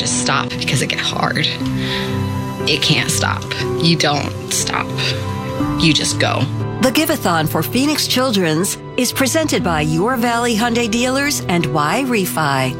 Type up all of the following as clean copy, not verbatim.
just stop because it gets hard. It can't stop. You don't stop. You just go. The Give-a-thon for Phoenix Children's is presented by Your Valley Hyundai Dealers and Y-Refi.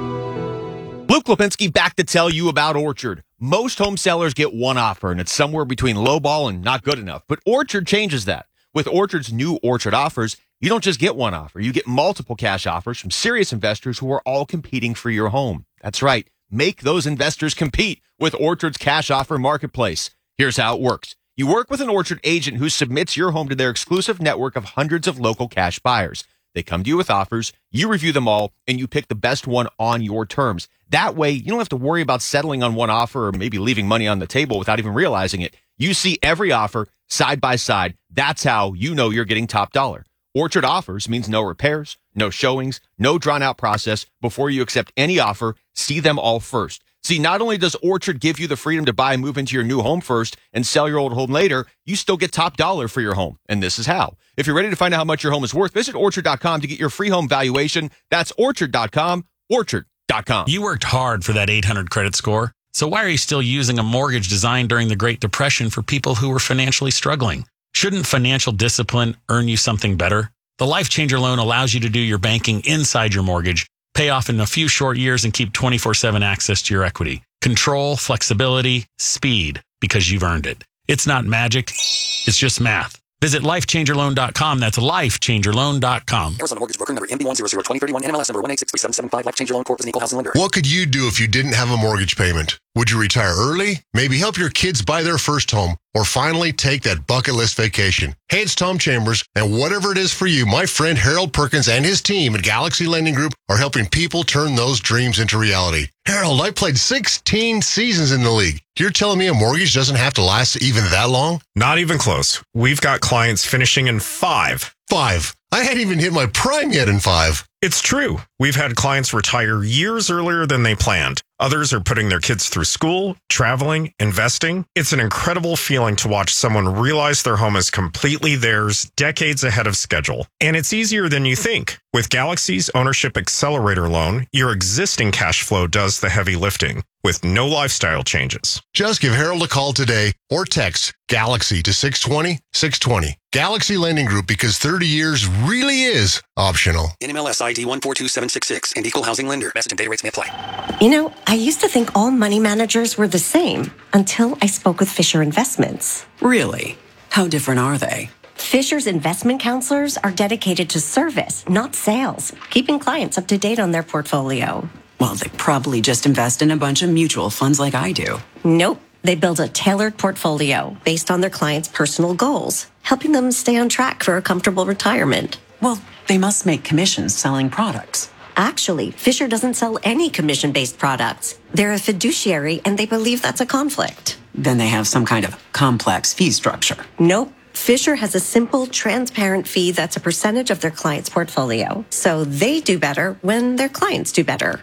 Luke Lipinski back to tell you about Orchard. Most home sellers get one offer, and it's somewhere between lowball and not good enough. But Orchard changes that. With Orchard's new Orchard offers, you don't just get one offer. You get multiple cash offers from serious investors who are all competing for your home. That's right. Make those investors compete with Orchard's cash offer marketplace. Here's how it works. You work with an Orchard agent who submits your home to their exclusive network of hundreds of local cash buyers. They come to you with offers, you review them all, and you pick the best one on your terms. That way, you don't have to worry about settling on one offer or maybe leaving money on the table without even realizing it. You see every offer side by side. That's how you know you're getting top dollar. Orchard offers means no repairs, no showings, no drawn-out process. Before you accept any offer, see them all first. See, not only does Orchard give you the freedom to buy and move into your new home first and sell your old home later, you still get top dollar for your home. And this is how. If you're ready to find out how much your home is worth, visit Orchard.com to get your free home valuation. That's Orchard.com, Orchard.com. You worked hard for that 800 credit score. So why are you still using a mortgage designed during the Great Depression for people who were financially struggling? Shouldn't financial discipline earn you something better? The Life Changer loan allows you to do your banking inside your mortgage, pay off in a few short years, and keep 24/7 access to your equity. Control, flexibility, speed, because you've earned it. It's not magic. It's just math. Visit LifeChangerLoan.com. That's LifeChangerLoan.com. Arizona Mortgage Broker number MB1002031, NMLS number 1863775. Life Changer Loan Corp is an equal housing lender. What could you do if you didn't have a mortgage payment? Would you retire early? Maybe help your kids buy their first home? Or finally take that bucket list vacation? Hey, it's Tom Chambers, and whatever it is for you, my friend Harold Perkins and his team at Galaxy Lending Group are helping people turn those dreams into reality. Harold, I played 16 seasons in the league. You're telling me a mortgage doesn't have to last even that long? Not even close. We've got clients finishing in 5. 5. I hadn't even hit my prime yet in 5. It's true. We've had clients retire years earlier than they planned. Others are putting their kids through school, traveling, investing. It's an incredible feeling to watch someone realize their home is completely theirs decades ahead of schedule. And it's easier than you think. With Galaxy's Ownership Accelerator loan, your existing cash flow does the heavy lifting with no lifestyle changes. Just give Harold a call today or text Galaxy to 620-620. Galaxy Lending Group, because 30 years really is optional. NMLS ID 142766 and equal housing lender. Message and data rates may apply. You know, I used to think all money managers were the same until I spoke with Fisher Investments. Really? How different are they? Fisher's investment counselors are dedicated to service, not sales, keeping clients up to date on their portfolio. Well, they probably just invest in a bunch of mutual funds like I do. Nope. They build a tailored portfolio based on their clients' personal goals, helping them stay on track for a comfortable retirement. Well, they must make commissions selling products. Actually, Fisher doesn't sell any commission-based products. They're a fiduciary, and they believe that's a conflict. Then they have some kind of complex fee structure. Nope. Fisher has a simple, transparent fee that's a percentage of their client's portfolio. So they do better when their clients do better.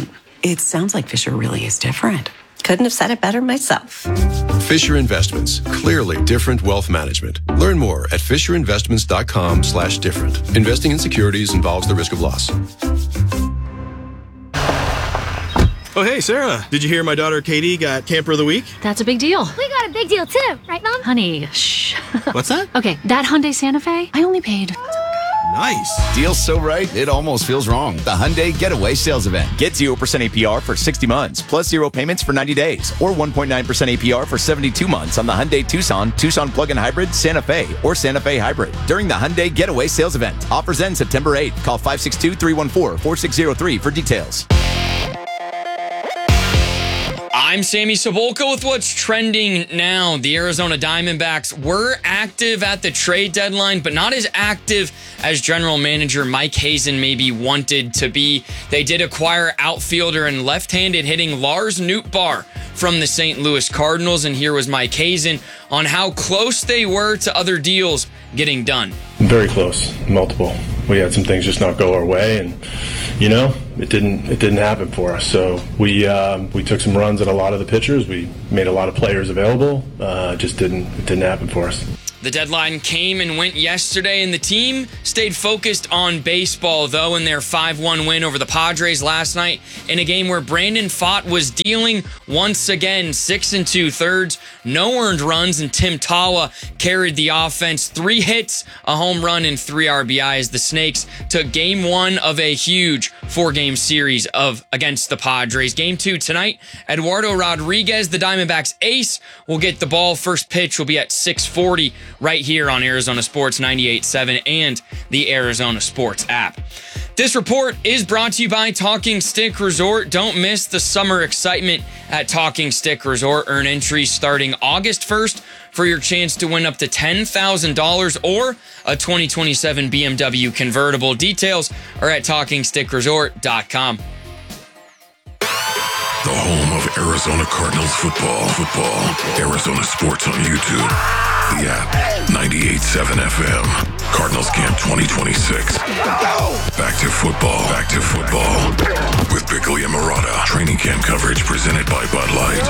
It sounds like Fisher really is different. Couldn't have said it better myself. Fisher Investments. Clearly different wealth management. Learn more at FisherInvestments.com/different. Investing in securities involves the risk of loss. Oh, hey, Sarah. Did you hear my daughter Katie got Camper of the Week? That's a big deal. We got a big deal too, right, Mom? Honey, shh. What's that? Okay, that Hyundai Santa Fe, I only paid... Nice. Deal's so right, it almost feels wrong. The Hyundai Getaway Sales Event. Get 0% APR for 60 months, plus 0 payments for 90 days, or 1.9% APR for 72 months on the Hyundai Tucson, Tucson Plug-in Hybrid, Santa Fe, or Santa Fe Hybrid. During the Hyundai Getaway Sales Event. Offers end September 8th. Call 562-314-4603 for details. I'm Sammy Cebulka with what's trending now. The Arizona Diamondbacks were active at the trade deadline, but not as active as general manager Mike Hazen maybe wanted to be. They did acquire outfielder and left-handed hitting Lars Nootbaar from the St. Louis Cardinals, and here was Mike Hazen on how close they were to other deals getting done. Very close, multiple. We had some things just not go our way, and it didn't happen for us. So we took some runs at a lot of the pitchers. We made a lot of players available. It didn't happen for us. The deadline came and went yesterday, and the team stayed focused on baseball, though, in their 5-1 win over the Padres last night in a game where Brandon Pfaadt was dealing once again, 6 2/3, no earned runs, and Tim Tawa carried the offense. 3 hits, a home run, and 3 RBIs. The Snakes took game 1 of a huge 4-game series against the Padres. Game 2 tonight, Eduardo Rodriguez, the Diamondbacks ace, will get the ball. First pitch will be at 6:40 right here on Arizona Sports 98.7 and the Arizona Sports app. This report is brought to you by Talking Stick Resort. Don't miss the summer excitement at Talking Stick Resort. Earn entries starting August 1st for your chance to win up to $10,000 or a 2027 BMW convertible. Details are at TalkingStickResort.com. The home of Arizona Cardinals football. Arizona Sports on YouTube. The app, 98.7 FM. Cardinals Camp 2026. Back to football. With Bickley and Murata. Training camp coverage presented by Bud Light.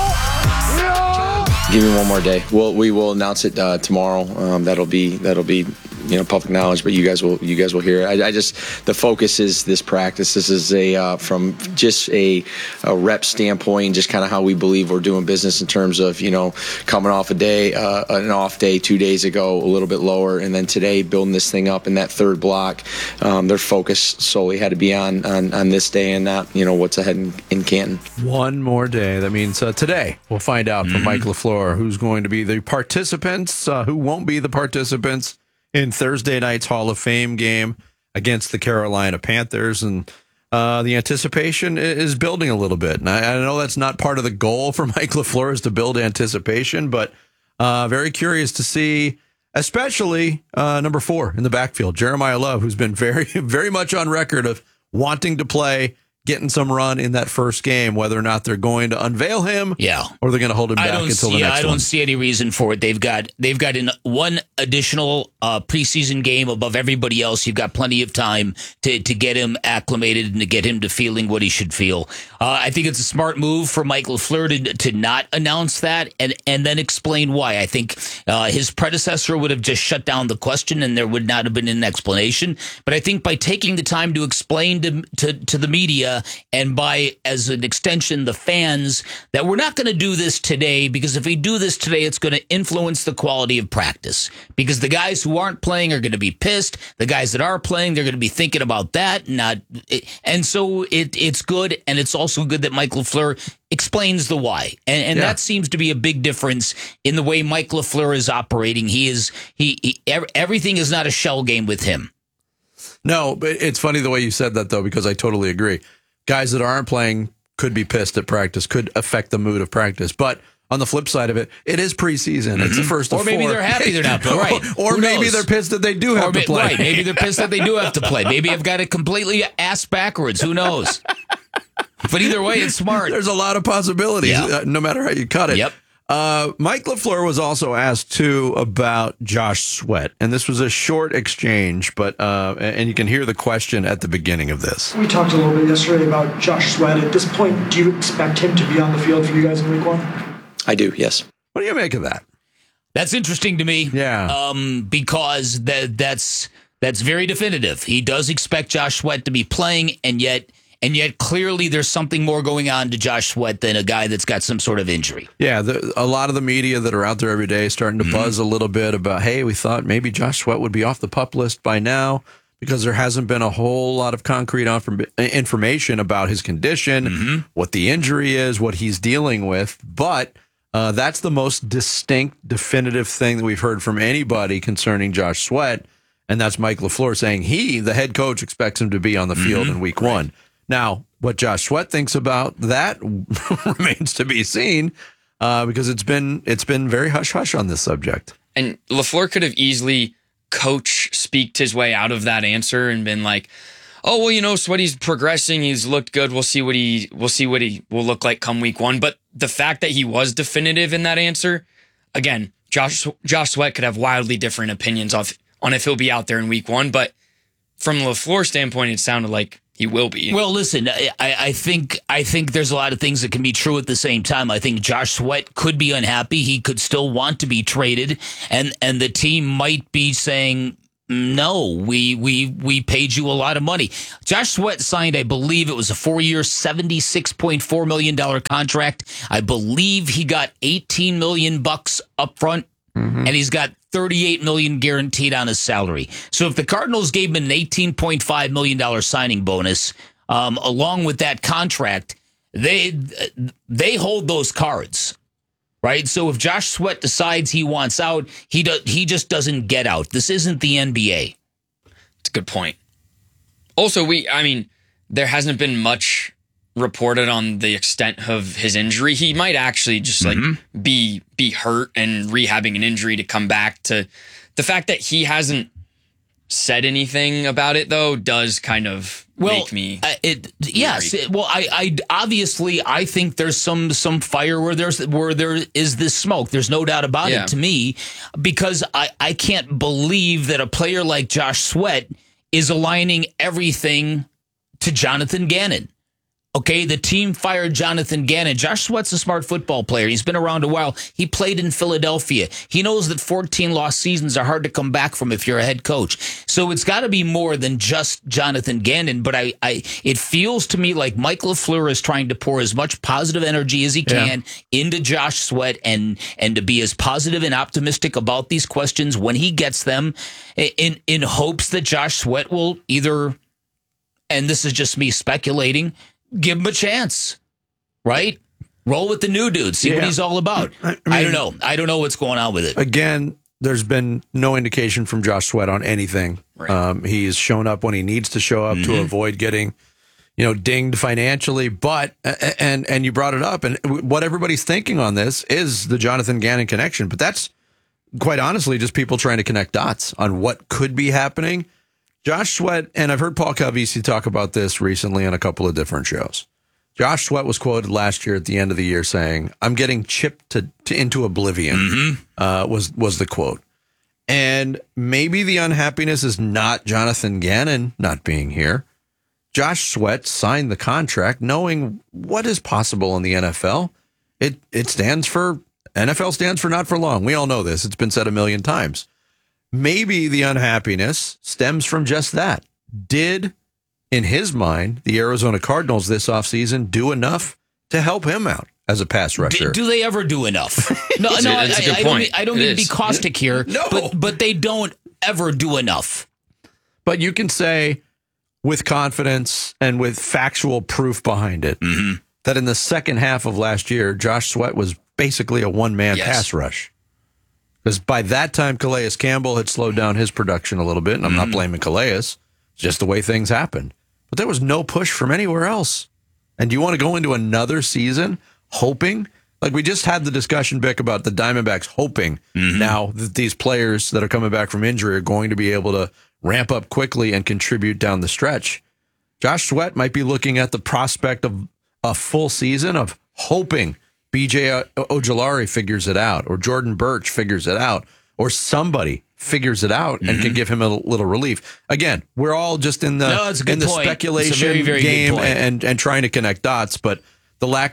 Give me one more day. We will announce it tomorrow. That'll be public knowledge, but you guys will hear it. I just, the focus is this practice. This is from just a rep standpoint, just kind of how we believe we're doing business in terms of, coming off an off day 2 days ago, a little bit lower, and then today building this thing up in that third block. Their focus solely had to be on this day and not, what's ahead in Canton. One more day. That means today we'll find out from Mike LaFleur who's going to be the participants, who won't be the participants in Thursday night's Hall of Fame game against the Carolina Panthers. And the anticipation is building a little bit. And I know that's not part of the goal for Mike LaFleur is to build anticipation, but very curious to see, especially number 4 in the backfield, Jeremiah Love, who's been very, very much on record of wanting to play, getting some run in that first game, whether or not they're going to unveil him, or they're going to hold him back until the next one. I don't see any reason for it. They've got one additional preseason game above everybody else. You've got plenty of time to get him acclimated and to get him to feeling what he should feel. I think it's a smart move for Mike LaFleur to not announce that and then explain why. I think his predecessor would have just shut down the question and there would not have been an explanation. But I think by taking the time to explain to the media and by, as an extension, the fans, that we're not going to do this today, because if we do this today, it's going to influence the quality of practice. Because the guys who aren't playing are going to be pissed. The guys that are playing, they're going to be thinking about that. And so it's good, and it's also good that Mike LaFleur explains the why. And that seems to be a big difference in the way Mike LaFleur is operating. Everything is not a shell game with him. No, but it's funny the way you said that, though, because I totally agree. Guys that aren't playing could be pissed at practice, could affect the mood of practice. But on the flip side of it, it is preseason. It's the first of 4. Or maybe they're happy they're not playing. Right. Or maybe they're pissed that they do have to play. Right. Maybe they're pissed that they do have to play. Maybe I've got it completely ass backwards. Who knows? But either way, it's smart. There's a lot of possibilities, no matter how you cut it. Yep. Mike LaFleur was also asked, too, about Josh Sweat. And this was a short exchange, but and you can hear the question at the beginning of this. We talked a little bit yesterday about Josh Sweat. At this point, do you expect him to be on the field for you guys in week 1? I do, yes. What do you make of that? That's interesting to me. Yeah. Because that's very definitive. He does expect Josh Sweat to be playing, and yet clearly there's something more going on to Josh Sweat than a guy that's got some sort of injury. Yeah, a lot of the media that are out there every day starting to buzz a little bit about, hey, we thought maybe Josh Sweat would be off the PUP list by now because there hasn't been a whole lot of concrete information about his condition, what the injury is, what he's dealing with. But that's the most distinct, definitive thing that we've heard from anybody concerning Josh Sweat, and that's Mike LaFleur saying the head coach, expects him to be on the field in week 1. Now, what Josh Sweat thinks about that remains to be seen, because it's been very hush-hush on this subject. And LaFleur could have easily speaked his way out of that answer and been like, oh, well, Sweaty's progressing. He's looked good. We'll see what he will look like come week 1. But the fact that he was definitive in that answer, again, Josh Sweat could have wildly different opinions on if he'll be out there in week 1. But from LaFleur's standpoint, it sounded like he will be. Well, listen, I think there's a lot of things that can be true at the same time. I think Josh Sweat could be unhappy. He could still want to be traded, and the team might be saying, no, we paid you a lot of money. Josh Sweat signed, I believe it was a 4-year, $76.4 million contract. I believe he got $18 million up front, and he's got $38 million guaranteed on his salary. So if the Cardinals gave him an $18.5 million signing bonus, along with that contract, they hold those cards. Right, so if Josh Sweat decides he wants out, he just doesn't get out. This isn't the NBA. It's a good point. Also, there hasn't been much reported on the extent of his injury. He might actually just be hurt and rehabbing an injury to come back. To the fact that he hasn't said anything about it, though, does kind of make me yes. Well, I obviously I think there's some fire where there is this smoke. There's no doubt about it to me, because I can't believe that a player like Josh Sweat is aligning everything to Jonathan Gannon. Okay, the team fired Jonathan Gannon. Josh Sweat's a smart football player. He's been around a while. He played in Philadelphia. He knows that 14 lost seasons are hard to come back from if you're a head coach. So it's got to be more than just Jonathan Gannon. But it feels to me like Mike LaFleur is trying to pour as much positive energy as he can into Josh Sweat and to be as positive and optimistic about these questions when he gets them, in hopes that Josh Sweat will either, and this is just me speculating, give him a chance, right? Roll with the new dude. See what he's all about. I don't know. I don't know what's going on with it. Again, there's been no indication from Josh Sweat on anything. Right. He has shown up when he needs to show up to avoid getting, dinged financially. But and you brought it up, and what everybody's thinking on this is the Jonathan Gannon connection. But that's quite honestly just people trying to connect dots on what could be happening. Josh Sweat, and I've heard Paul Calvisi talk about this recently on a couple of different shows. Josh Sweat was quoted last year at the end of the year saying, "I'm getting chipped into oblivion," was the quote. And maybe the unhappiness is not Jonathan Gannon not being here. Josh Sweat signed the contract knowing what is possible in the NFL. NFL stands for not for long. We all know this. It's been said a million times. Maybe the unhappiness stems from just that. Did, in his mind, the Arizona Cardinals this offseason do enough to help him out as a pass rusher? Do they ever do enough? No, that's a good point. I don't mean to be caustic here, but they don't ever do enough. But you can say with confidence and with factual proof behind it that in the second half of last year, Josh Sweat was basically a one-man pass rush. Because by that time, Calais Campbell had slowed down his production a little bit, and I'm not blaming Calais. It's just the way things happened. But there was no push from anywhere else. And do you want to go into another season hoping? Like we just had the discussion, Bick, about the Diamondbacks hoping now that these players that are coming back from injury are going to be able to ramp up quickly and contribute down the stretch. Josh Sweat might be looking at the prospect of a full season of hoping B.J. Ojulari figures it out, or Jordan Birch figures it out, or somebody figures it out and can give him a little relief. Again, we're all just in the speculation game and trying to connect dots, but the lack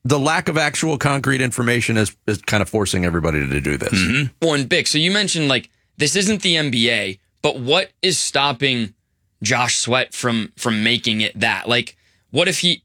of actual concrete information is kind of forcing everybody to do this. Well, and Bick, so you mentioned this isn't the NBA, but what is stopping Josh Sweat from making it that? What if he?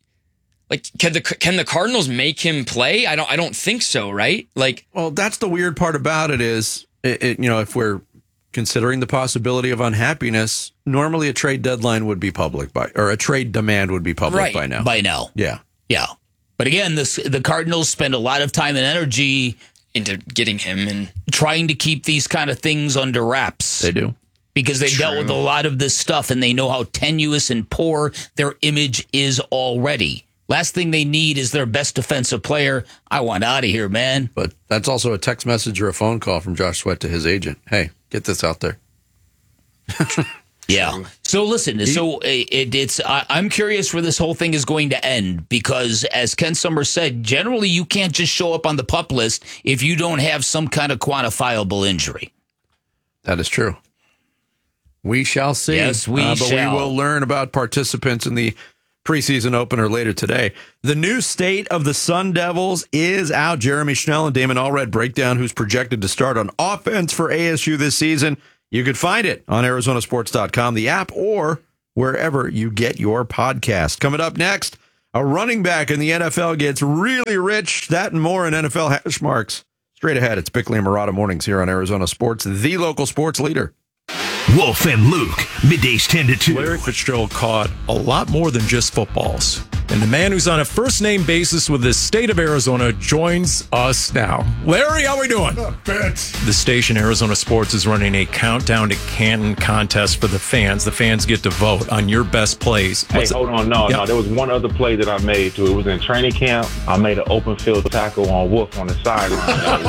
Can the Cardinals make him play? I don't think so, right? Well, that's the weird part about it is, if we're considering the possibility of unhappiness, normally a trade deadline would be public or a trade demand would be public by now. By now. Yeah. Yeah. But again, the Cardinals spend a lot of time and energy into getting him and trying to keep these kind of things under wraps. They do. Because they've dealt with a lot of this stuff and they know how tenuous and poor their image is already. Last thing they need is their best defensive player. I want out of here, man. But that's also a text message or a phone call from Josh Sweat to his agent. Hey, get this out there. Yeah. So listen, I'm curious where this whole thing is going to end because, as Ken Summers said, generally you can't just show up on the PUP list if you don't have some kind of quantifiable injury. That is true. We shall see. Yes, we but shall. We will learn about participants in the preseason opener later today. The new state of the Sun Devils is out. Jeremy Schnell and Damon Allred break down who's projected to start on offense for ASU this season. You can find it on ArizonaSports.com, the app, or wherever you get your podcast. Coming up next, a running back in the NFL gets really rich. That and more in NFL hash marks. Straight ahead, it's Bickley and Murata Mornings here on Arizona Sports, the local sports leader. Wolf and Luke, middays 10 to 2. Larry Fitzgerald caught a lot more than just footballs. And the man who's on a first-name basis with the state of Arizona joins us now. Larry, how we doing? The station Arizona Sports is running a countdown to Canton contest for the fans. The fans get to vote on your best plays. Hey, hold on. No. There was one other play that I made, too. It was in training camp. I made an open field tackle on Wolf on the sideline.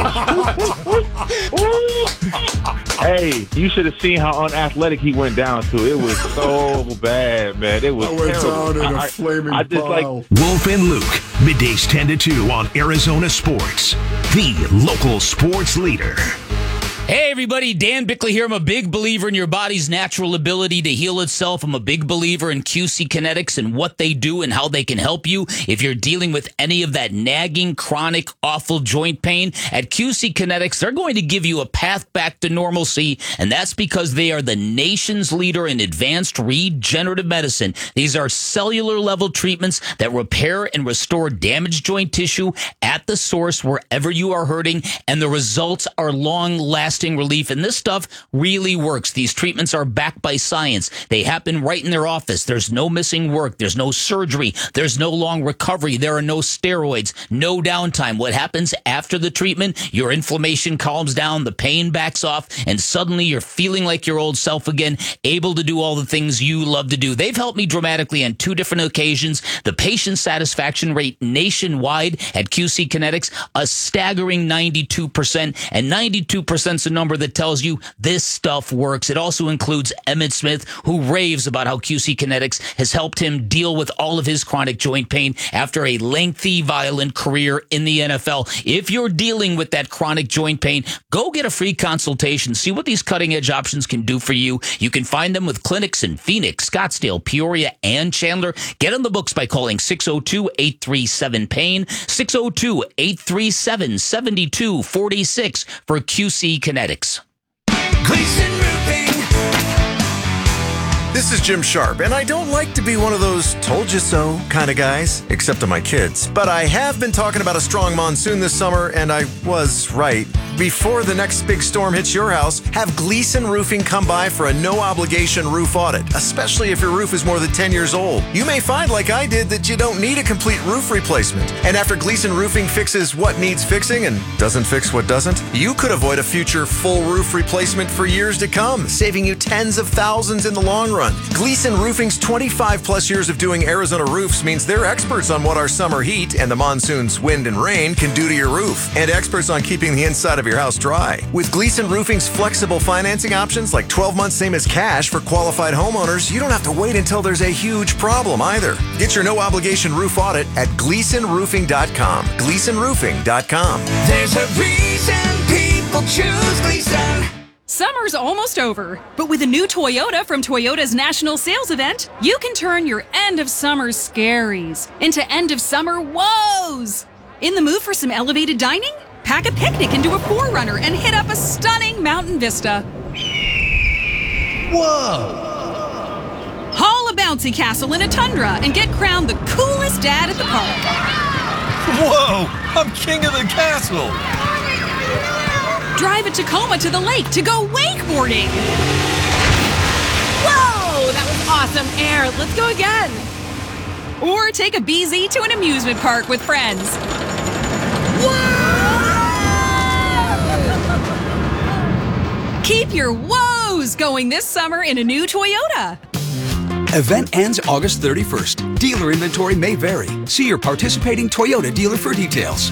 Hey, you should have seen how unathletic he went down to. It was so bad, man. It was terrible. Down in a flaming Wolf and Luke, middays 10 to 2 on Arizona Sports, the local sports leader. Hey everybody, Dan Bickley here. I'm a big believer in your body's natural ability to heal itself. I'm a big believer in QC Kinetics and what they do and how they can help you. If you're dealing with any of that nagging, chronic, awful joint pain, at QC Kinetics, they're going to give you a path back to normalcy, and that's because they are the nation's leader in advanced regenerative medicine. These are cellular level treatments that repair and restore damaged joint tissue at the source wherever you are hurting, and the results are long-lasting relief, and this stuff really works. These treatments are backed by science. They happen right in their office. There's no missing work. There's no surgery. There's no long recovery. There are no steroids, no downtime. What happens after the treatment? Your inflammation calms down, the pain backs off, and suddenly you're feeling like your old self again, able to do all the things you love to do. They've helped me dramatically on 2 different occasions. The patient satisfaction rate nationwide at QC Kinetics, a staggering 92%, and 92% a number that tells you this stuff works. It also includes Emmett Smith, who raves about how QC Kinetics has helped him deal with all of his chronic joint pain after a lengthy, violent career in the NFL. If you're dealing with that chronic joint pain, go get a free consultation. See what these cutting-edge options can do for you. You can find them with clinics in Phoenix, Scottsdale, Peoria, and Chandler. Get on the books by calling 602-837-PAIN, 602-837-7246 for QC Kinetics. Gleason Roofing. This is Jim Sharp, and I don't like to be one of those told you so kind of guys, except to my kids. But I have been talking about a strong monsoon this summer, and I was right. Before the next big storm hits your house, have Gleason Roofing come by for a no-obligation roof audit, especially if your roof is more than 10 years old. You may find, like I did, that you don't need a complete roof replacement. And after Gleason Roofing fixes what needs fixing and doesn't fix what doesn't, you could avoid a future full roof replacement for years to come, saving you tens of thousands in the long run. Gleason Roofing's 25-plus years of doing Arizona roofs means they're experts on what our summer heat and the monsoon's wind and rain can do to your roof, and experts on keeping the inside of your house dry. With Gleason Roofing's flexible financing options like 12 months same as cash for qualified homeowners, you don't have to wait until there's a huge problem either. Get your no-obligation roof audit at GleasonRoofing.com. GleasonRoofing.com. There's a reason people choose Gleason. Summer's almost over, but with a new Toyota from Toyota's National Sales Event, you can turn your end of summer scaries into end of summer woes. In the mood for some elevated dining? Pack a picnic into a 4Runner and hit up a stunning mountain vista. Whoa! Haul a bouncy castle in a Tundra and get crowned the coolest dad at the park. Whoa! I'm king of the castle! Drive a Tacoma to the lake to go wakeboarding. Whoa! That was awesome air. Let's go again. Or take a BZ to an amusement park with friends. Whoa! Keep your woes going this summer in a new Toyota. Event ends August 31st. Dealer inventory may vary. See your participating Toyota dealer for details.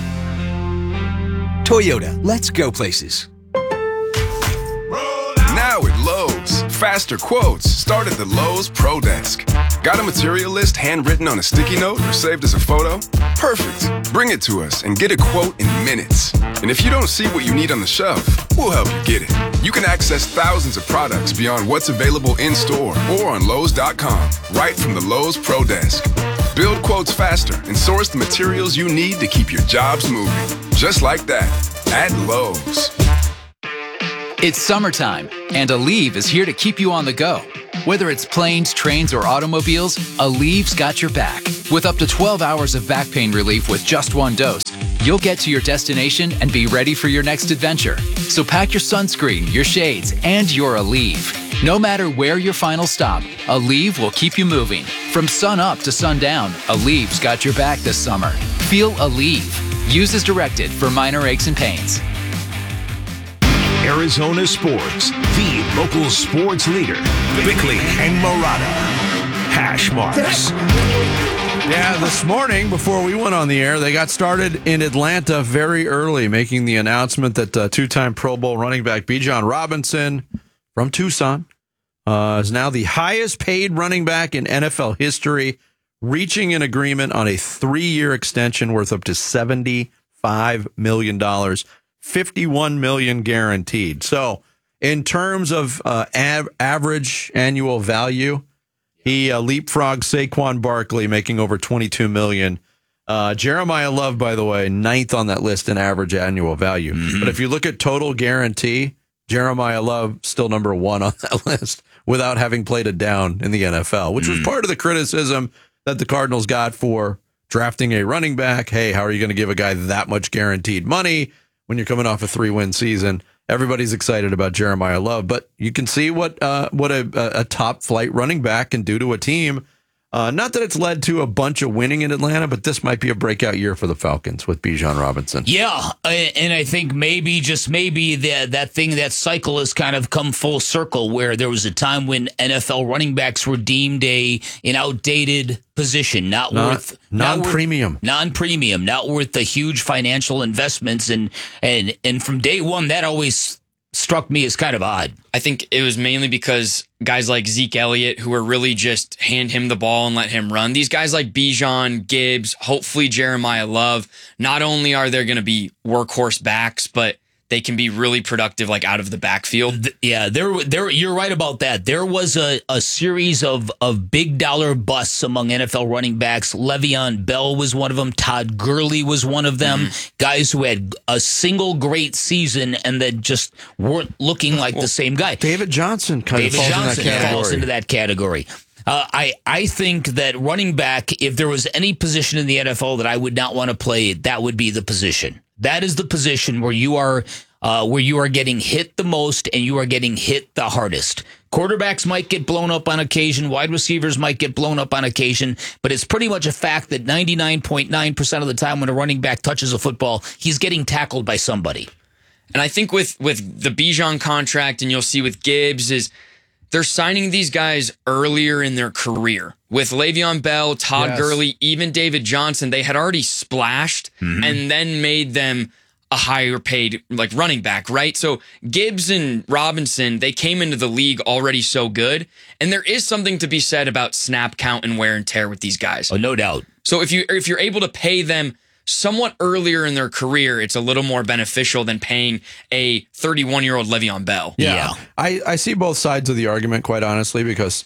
Toyota, let's go places. Now at Lowe's, Faster quotes start at the Lowe's Pro Desk. Got a material list handwritten on a sticky note or saved as a photo? Perfect. Bring it to us and get a quote in minutes. And if you don't see what you need on the shelf, we'll help you get it. You can access thousands of products beyond what's available in-store or on Lowe's.com, right from the Lowe's Pro Desk. Build quotes faster and source the materials you need to keep your jobs moving. Just like that, at Lowe's. It's summertime, and Aleve is here to keep you on the go. Whether it's planes, trains, or automobiles, Aleve's got your back. With up to 12 hours of back pain relief with just one dose, you'll get to your destination and be ready for your next adventure. So pack your sunscreen, your shades, and your Aleve. No matter where your final stop, Aleve will keep you moving. From sun up to sundown, Aleve's got your back this summer. Feel Aleve. Use as directed for minor aches and pains. Arizona Sports, the local sports leader. Bickley and Murata. Hash marks. Yeah, this morning, before we went on the air, they got started in Atlanta very early, making the announcement that two-time Pro Bowl running back Bijan Robinson from Tucson is now the highest-paid running back in NFL history, reaching an agreement on a 3-year extension worth up to $75 million. $51 million guaranteed. So in terms of average annual value, he leapfrogged Saquon Barkley, making over $22 million. Jeremiah Love, by the way, 9th on that list in average annual value. Mm-hmm. But if you look at total guarantee, Jeremiah Love still number 1 on that list without having played it down in the NFL, which was part of the criticism that the Cardinals got for drafting a running back. Hey, how are you going to give a guy that much guaranteed money when you're coming off a 3-win season? Everybody's excited about Jeremiah Love, but you can see what a top flight running back can do to a team. Not that it's led to a bunch of winning in Atlanta, but this might be a breakout year for the Falcons with Bijan Robinson. Yeah, and I think maybe, just maybe, that cycle has kind of come full circle, where there was a time when NFL running backs were deemed an outdated position, not worth non-premium, not worth the huge financial investments, and from day one that always struck me as kind of odd. I think it was mainly because guys like Zeke Elliott, who are really just hand him the ball and let him run. These guys like Bijan, Gibbs, hopefully Jeremiah Love, not only are they going to be workhorse backs, but they can be really productive, like out of the backfield. Yeah, there. You're right about that. There was a series of big dollar busts among NFL running backs. Le'Veon Bell was one of them. Todd Gurley was one of them. Guys who had a single great season and then just weren't looking like the same guy. David Johnson falls into that category. I think that running back, if there was any position in the NFL that I would not want to play, that would be the position. That is the position where you are getting hit the most and you are getting hit the hardest. Quarterbacks might get blown up on occasion. Wide receivers might get blown up on occasion. But it's pretty much a fact that 99.9% of the time when a running back touches a football, he's getting tackled by somebody. And I think with the Bijan contract, and you'll see with Gibbs, is they're signing these guys earlier in their career. With Le'Veon Bell, Todd Gurley, even David Johnson, they had already splashed and then made them a higher paid running back, right? So Gibbs and Robinson, they came into the league already so good. And there is something to be said about snap count and wear and tear with these guys. Oh, no doubt. So if you're able to pay them somewhat earlier in their career, it's a little more beneficial than paying a 31-year-old Le'Veon Bell. Yeah. I see both sides of the argument, quite honestly, because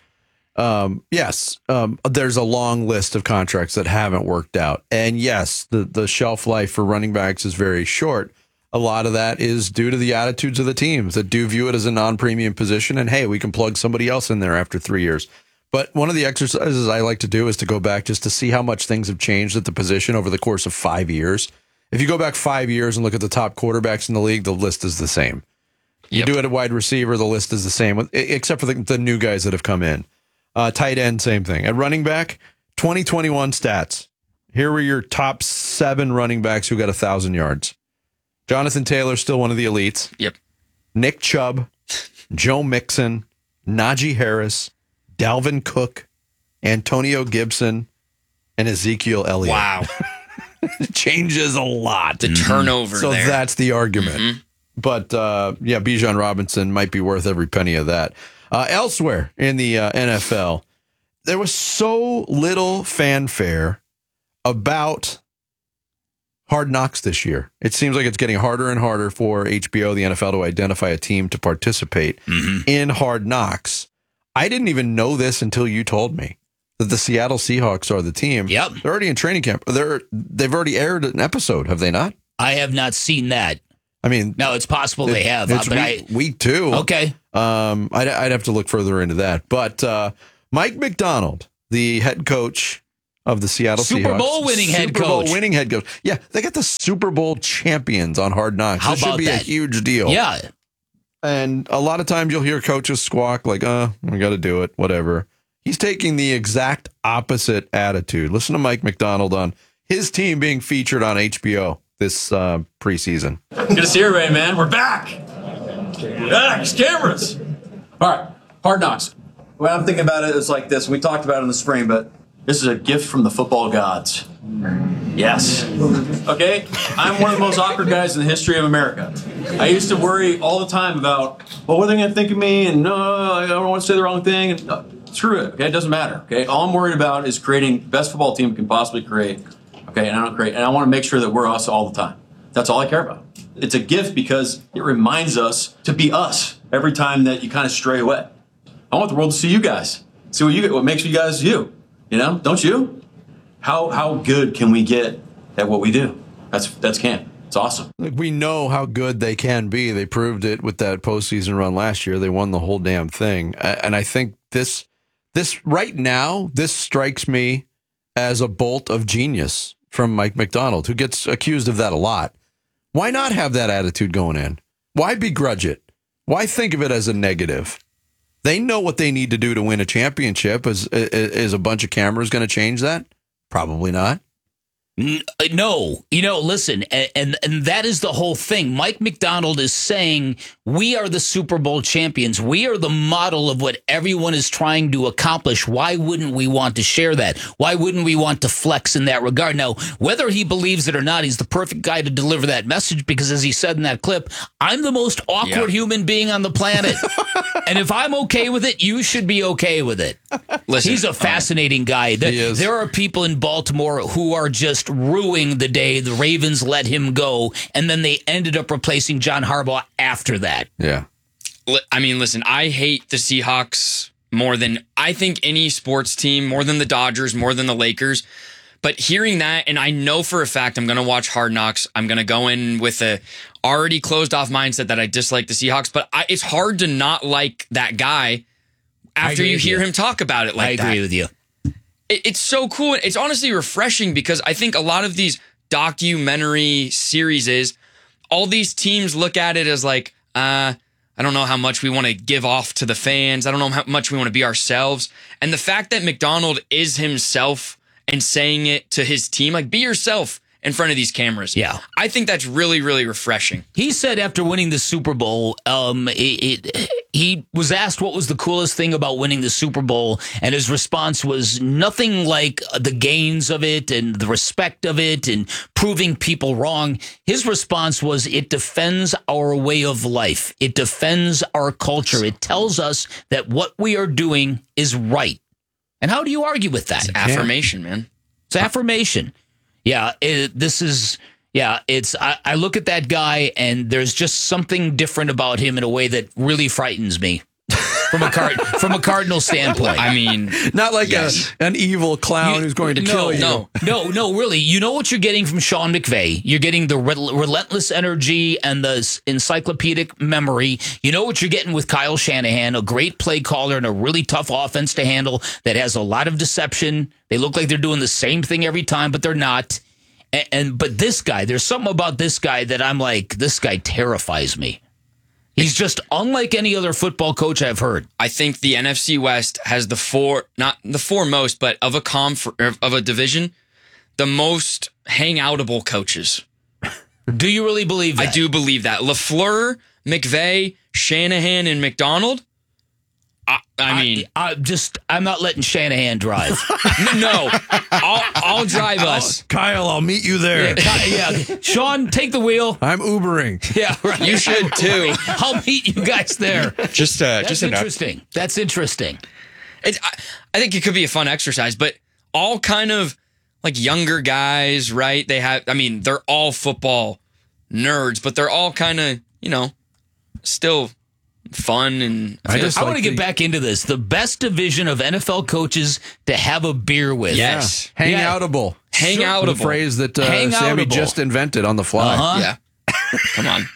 there's a long list of contracts that haven't worked out. And yes, the shelf life for running backs is very short. A lot of that is due to the attitudes of the teams that do view it as a non-premium position. And hey, we can plug somebody else in there after 3 years. But one of the exercises I like to do is to go back just to see how much things have changed at the position over the course of 5 years. If you go back 5 years and look at the top quarterbacks in the league, the list is the same. You do it at wide receiver, the list is the same, except for the new guys that have come in. Tight end, same thing. At running back, 2021 stats. Here were your top 7 running backs who got 1,000 yards. Jonathan Taylor, still one of the elites. Yep. Nick Chubb, Joe Mixon, Najee Harris, Dalvin Cook, Antonio Gibson, and Ezekiel Elliott. Wow. It changes a lot. The turnover so there. That's the argument. But, Bijan Robinson might be worth every penny of that. Elsewhere in the NFL, there was so little fanfare about Hard Knocks this year. It seems like it's getting harder and harder for HBO, the NFL, to identify a team to participate in Hard Knocks. I didn't even know this until you told me that the Seattle Seahawks are the team. Yep. They're already in training camp. They've already aired an episode, have they not? I have not seen that. I mean, no, it's possible they have. It's week 2. Okay. I'd have to look further into that. But Mike Macdonald, the head coach of the Seattle Seahawks. Super Bowl winning head coach. Yeah, they got the Super Bowl champions on Hard Knocks. How This should about be that? a huge deal. Yeah. And a lot of times you'll hear coaches squawk like, we got to do it, whatever. He's taking the exact opposite attitude. Listen to Mike Macdonald on his team being featured on HBO this preseason. Good to see everybody, man. We're back. We're back. It's cameras. All right. Hard Knocks. The way I'm thinking about it is like this. We talked about it in the spring, but this is a gift from the football gods. Yes. Okay? I'm one of the most awkward guys in the history of America. I used to worry all the time about, well, what are they going to think of me? And no, I don't want to say the wrong thing. And, no, screw it. Okay? It doesn't matter. Okay? All I'm worried about is creating the best football team we can possibly create. Okay? And I want to make sure that we're us all the time. That's all I care about. It's a gift because it reminds us to be us every time that you kind of stray away. I want the world to see you guys. See what makes you guys you. You know, don't you? How good can we get at what we do? That's camp. It's awesome. Like, we know how good they can be. They proved it with that postseason run last year. They won the whole damn thing. And I think this right now, this strikes me as a bolt of genius from Mike Macdonald, who gets accused of that a lot. Why not have that attitude going in? Why begrudge it? Why think of it as a negative? They know what they need to do to win a championship. Is a bunch of cameras going to change that? Probably not. No, listen, and that is the whole thing. Mike Macdonald is saying we are the Super Bowl champions. We are the model of what everyone is trying to accomplish. Why wouldn't we want to share that? Why wouldn't we want to flex in that regard? Now, whether he believes it or not, he's the perfect guy to deliver that message because, as he said in that clip, I'm the most awkward human being on the planet. And if I'm okay with it, you should be okay with it. Listen, he's a fascinating guy. There are people in Baltimore who are just ruining the day the Ravens let him go, and then they ended up replacing John Harbaugh after that. Yeah. I mean, listen, I hate the Seahawks more than I think any sports team, more than the Dodgers, more than the Lakers. But hearing that, and I know for a fact I'm going to watch Hard Knocks. I'm going to go in with a already closed off mindset that I dislike the Seahawks. But it's hard to not like that guy after you hear him talk about it like that. I agree with you. It's so cool. It's honestly refreshing because I think a lot of these documentary series all these teams look at it as like, I don't know how much we want to give off to the fans. I don't know how much we want to be ourselves. And the fact that Macdonald is himself and saying it to his team, like, be yourself in front of these cameras. Yeah. I think that's really, really refreshing. He said after winning the Super Bowl, he was asked what was the coolest thing about winning the Super Bowl, and his response was nothing like the gains of it and the respect of it and proving people wrong. His response was, it defends our way of life. It defends our culture. It tells us that what we are doing is right. And how do you argue with that? It's affirmation, man. It's affirmation. Yeah, I look at that guy and there's just something different about him in a way that really frightens me from a Cardinal standpoint. I mean, not like an evil clown who's going to kill you. No, really. You know what you're getting from Sean McVay? You're getting the relentless energy and the encyclopedic memory. You know what you're getting with Kyle Shanahan, a great play caller and a really tough offense to handle that has a lot of deception. They look like they're doing the same thing every time, but they're not. But this guy, there's something about this guy that I'm like, this guy terrifies me. He's just unlike any other football coach I've heard. I think the NFC West has not the foremost, but of a division, the most hangoutable coaches. Do you really believe that? I do believe that. LaFleur, McVay, Shanahan, and Macdonald, I'm not letting Shanahan drive. No, I'll drive us. Kyle, I'll meet you there. Yeah. Sean, take the wheel. I'm Ubering. Yeah, right. You should too. I'll meet you guys there. That's interesting. That's interesting. I think it could be a fun exercise, but all kind of like younger guys, right? They're all football nerds, but they're all kind of, still fun. And I want to get back into this. The best division of NFL coaches to have a beer with. Yes. Hangoutable. Hangoutable. The phrase that Sammy just invented on the fly. Uh-huh. Yeah. Come on.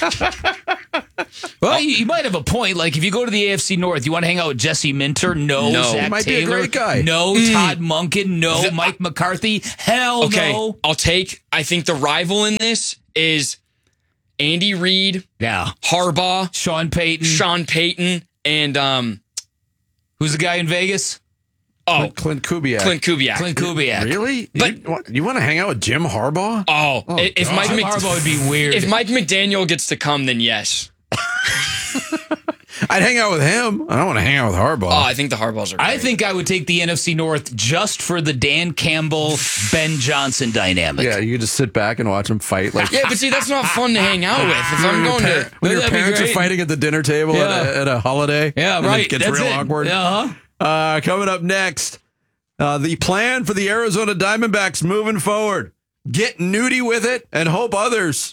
Well, you might have a point. Like, if you go to the AFC North, you want to hang out with Jesse Minter? No. Zach he might Taylor? be a great guy. No. Todd Monken? No. Mike McCarthy? Hell no. I think the rival in this is Andy Reid, Harbaugh, Sean Payton, and who's the guy in Vegas? Oh, Clint Kubiak. Clint Kubiak. Really? But you want to hang out with Jim Harbaugh? If Mike Harbaugh would be weird. If Mike McDaniel gets to come, then yes. I'd hang out with him. I don't want to hang out with Harbaugh. Oh, I think the Harbaughs are great. I think I would take the NFC North just for the Dan Campbell, Ben Johnson dynamic. Yeah, you could just sit back and watch them fight. Yeah, but see, that's not fun to hang out with. If I'm going to... When your parents are fighting at the dinner table at a holiday. Yeah, right. It gets real awkward. Coming up next, the plan for the Arizona Diamondbacks moving forward. Get nudie with it and hope others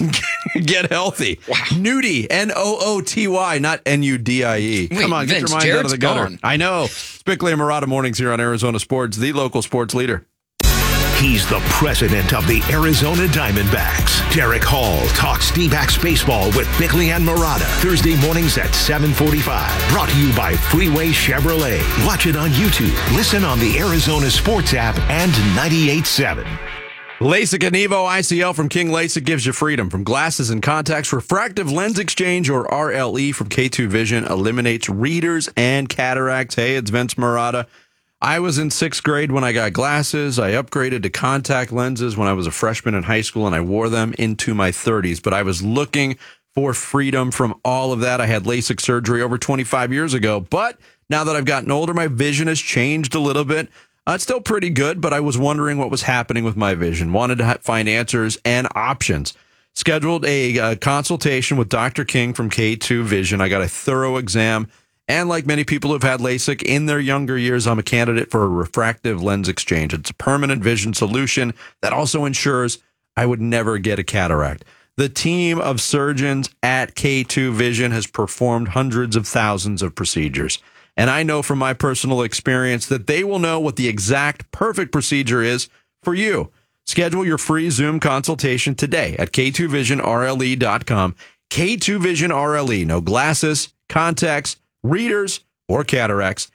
get healthy. Wow. Nudie, Nooty, not Nudie. Come on, get your mind out of the gutter. Gone. I know. Bickley and Murata mornings here on Arizona Sports, the local sports leader. He's the president of the Arizona Diamondbacks. Derek Hall talks D-backs baseball with Bickley and Murata. Thursday mornings at 7:45. Brought to you by Freeway Chevrolet. Watch it on YouTube. Listen on the Arizona Sports app and 98.7. LASIK and Evo ICL from King LASIK gives you freedom from glasses and contacts. Refractive lens exchange, or RLE, from K2 Vision eliminates readers and cataracts. Hey, it's Vince Murata. I was in 6th grade when I got glasses. I upgraded to contact lenses when I was a freshman in high school, and I wore them into my 30s. But I was looking for freedom from all of that. I had LASIK surgery over 25 years ago. But now that I've gotten older, my vision has changed a little bit. It's still pretty good, but I was wondering what was happening with my vision. Wanted to find answers and options. Scheduled a consultation with Dr. King from K2 Vision. I got a thorough exam. And like many people who've had LASIK in their younger years, I'm a candidate for a refractive lens exchange. It's a permanent vision solution that also ensures I would never get a cataract. The team of surgeons at K2 Vision has performed hundreds of thousands of procedures. And I know from my personal experience that they will know what the exact perfect procedure is for you. Schedule your free Zoom consultation today at K2VisionRLE.com. K2 Vision RLE. No glasses, contacts, readers, or cataracts.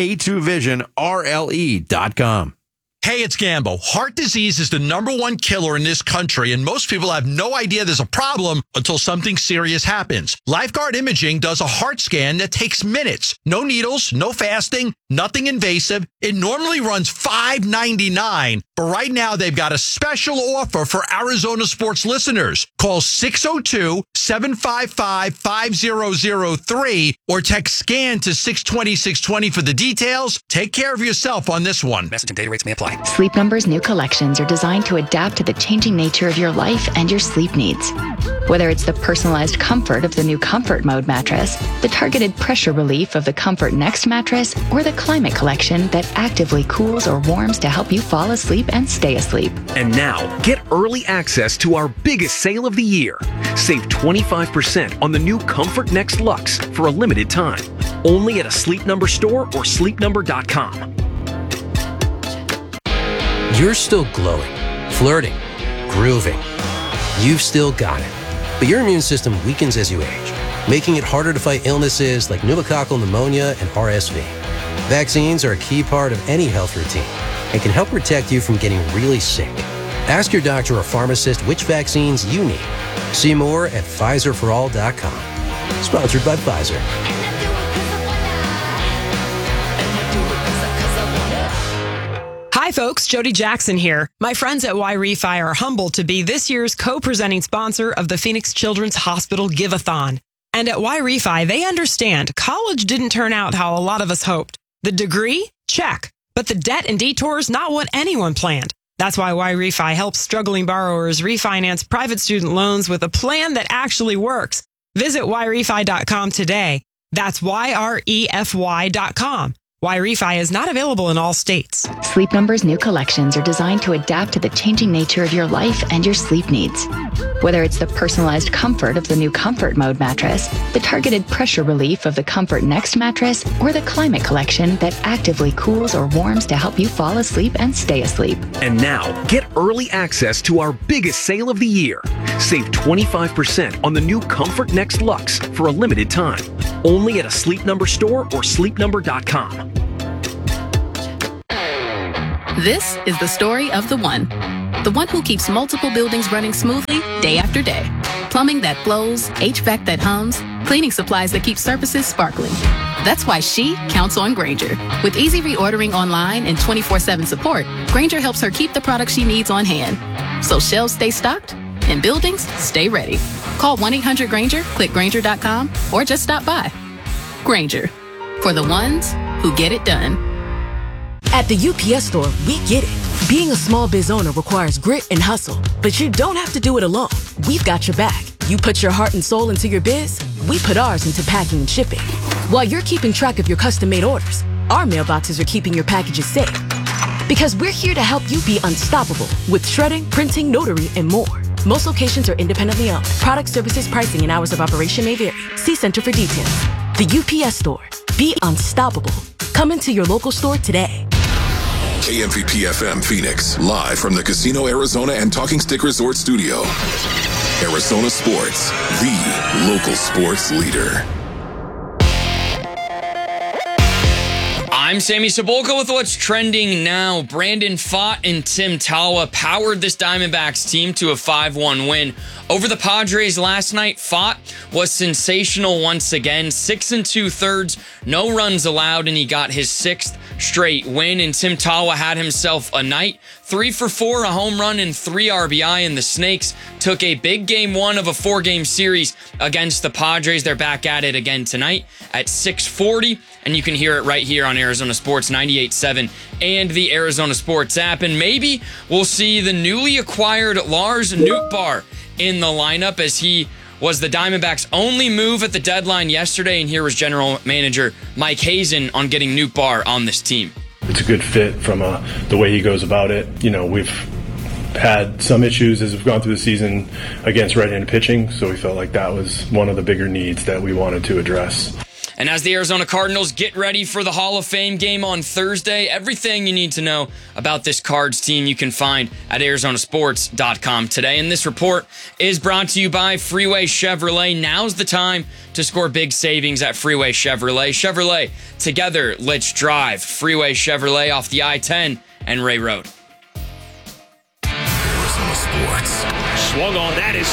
K2VisionRLE.com. Hey, it's Gambo. Heart disease is the #1 killer in this country, and most people have no idea there's a problem until something serious happens. Lifeguard Imaging does a heart scan that takes minutes. No needles, no fasting, nothing invasive. It normally runs $5.99, but right now they've got a special offer for Arizona Sports listeners. Call 602-755-5003 or text SCAN to 620-620 for the details. Take care of yourself on this one. Message and data rates may apply. Sleep Number's new collections are designed to adapt to the changing nature of your life and your sleep needs. Whether it's the personalized comfort of the new Comfort Mode mattress, the targeted pressure relief of the Comfort Next mattress, or the Climate Collection that actively cools or warms to help you fall asleep and stay asleep. And now, get early access to our biggest sale of the year. Save 25% on the new Comfort Next Luxe for a limited time. Only at a Sleep Number store or sleepnumber.com. You're still glowing, flirting, grooving. You've still got it. But your immune system weakens as you age, making it harder to fight illnesses like pneumococcal pneumonia and RSV. Vaccines are a key part of any health routine and can help protect you from getting really sick. Ask your doctor or pharmacist which vaccines you need. See more at PfizerForAll.com. Sponsored by Pfizer. Hi folks, Jody Jackson here. My friends at YRefi are humbled to be this year's co-presenting sponsor of the Phoenix Children's Hospital Give-a-thon. And at Y-Refi, they understand college didn't turn out how a lot of us hoped. The degree? Check. But the debt and detours, not what anyone planned. That's why Y-Refi helps struggling borrowers refinance private student loans with a plan that actually works. Visit YRefi.com today. That's YREFY.com. Y-Refi is not available in all states. Sleep Number's new collections are designed to adapt to the changing nature of your life and your sleep needs. Whether it's the personalized comfort of the new Comfort Mode mattress, the targeted pressure relief of the Comfort Next mattress, or the Climate Collection that actively cools or warms to help you fall asleep and stay asleep. And now, get early access to our biggest sale of the year. Save 25% on the new Comfort Next Luxe for a limited time. Only at a Sleep Number store or sleepnumber.com. This is the story of the one who keeps multiple buildings running smoothly day after day. Plumbing that flows, HVAC that hums, cleaning supplies that keep surfaces sparkling. That's why she counts on Grainger. With easy reordering online and 24/7 support, Grainger helps her keep the products she needs on hand. So shelves stay stocked and buildings stay ready. Call 1-800-GRAINGER, click Grainger.com, or just stop by. Grainger, for the ones who get it done. At the UPS Store, we get it. Being a small biz owner requires grit and hustle, but you don't have to do it alone. We've got your back. You put your heart and soul into your biz, we put ours into packing and shipping. While you're keeping track of your custom-made orders, our mailboxes are keeping your packages safe. Because we're here to help you be unstoppable with shredding, printing, notary, and more. Most locations are independently owned. Product, services, pricing, and hours of operation may vary. See Center for details. The UPS Store. Be unstoppable. Come into your local store today. KMVP FM Phoenix, live from the Casino Arizona and Talking Stick Resort Studio. Arizona Sports, the local sports leader. I'm Sammy Cebulka with what's trending now. Brandon Pfaadt and Tim Talwa powered this Diamondbacks team to a 5-1 win over the Padres last night. Pfaadt was sensational once again. 6 2/3, no runs allowed, and he got his 6th straight win. And Tim Talwa had himself a night. 3 for 4, a home run and 3 RBI, and the Snakes took a big game 1 of a 4-game series against the Padres. They're back at it again tonight at 6:40, and you can hear it right here on Arizona Sports 98.7 and the Arizona Sports app. And maybe we'll see the newly acquired Lars Nootbaar in the lineup, as he was the Diamondbacks' only move at the deadline yesterday. And here was General Manager Mike Hazen on getting Nootbaar on this team. It's a good fit from the way he goes about it. You know, we've had some issues as we've gone through the season against right-handed pitching, so we felt like that was one of the bigger needs that we wanted to address. And as the Arizona Cardinals get ready for the Hall of Fame game on Thursday, everything you need to know about this Cards team you can find at arizonasports.com today. And this report is brought to you by Freeway Chevrolet. Now's the time to score big savings at Freeway Chevrolet. Chevrolet, together, let's drive. Freeway Chevrolet off the I-10 and Ray Road. Arizona Sports. Swung on, that is